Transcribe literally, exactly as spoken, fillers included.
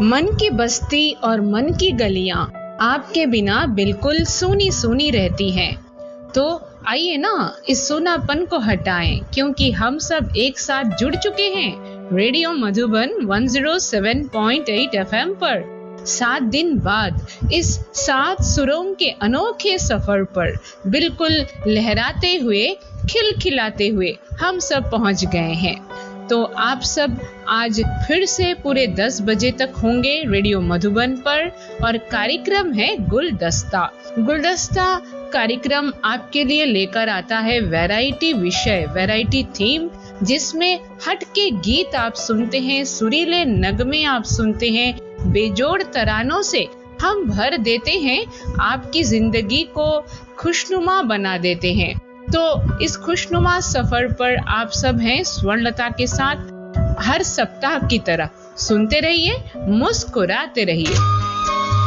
मन की बस्ती और मन की गलियां आपके बिना बिल्कुल सूनी सूनी रहती हैं। तो आइए ना इस सूनापन को हटाएं, क्योंकि हम सब एक साथ जुड़ चुके हैं रेडियो मधुबन एक सौ सात पॉइंट आठ एफएम पर। सात दिन बाद इस सात सुरों के अनोखे सफर पर बिल्कुल लहराते हुए, खिलखिलाते हुए हम सब पहुंच गए हैं। तो आप सब आज फिर से पूरे दस बजे तक होंगे रेडियो मधुबन पर, और कार्यक्रम है गुलदस्ता। गुलदस्ता कार्यक्रम आपके लिए लेकर आता है वैरायटी विषय, वैरायटी थीम, जिसमें हटके गीत आप सुनते हैं, सुरीले नगमे आप सुनते हैं, बेजोड़ तरानों से हम भर देते हैं, आपकी जिंदगी को खुशनुमा बना देते हैं। तो इस खुशनुमा सफर पर आप सब हैं स्वर्णलता के साथ। हर सप्ताह की तरह सुनते रहिए, मुस्कुराते रहिए।